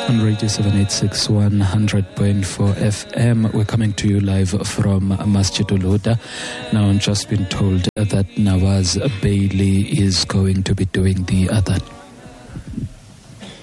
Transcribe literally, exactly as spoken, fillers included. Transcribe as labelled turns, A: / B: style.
A: on Radio seven eighty-six, one hundred point four F M. We're coming to you live from Masjid Ul Huda. Now, I'm just been told that Nawaz Bailey is going to be doing the adhan.